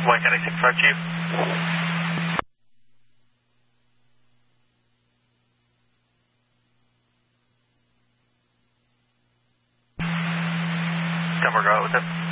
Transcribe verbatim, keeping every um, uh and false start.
White County six five Chief. Denver, go out with it.